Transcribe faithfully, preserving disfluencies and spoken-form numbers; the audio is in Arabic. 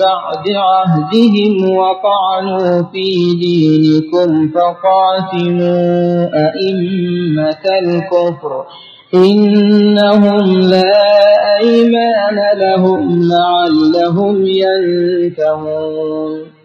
بعد عهدهم وطعنوا في دينكم فقاتلوا أئمة الكفر إنهم لا أيمان لهم لعلهم ينتهون.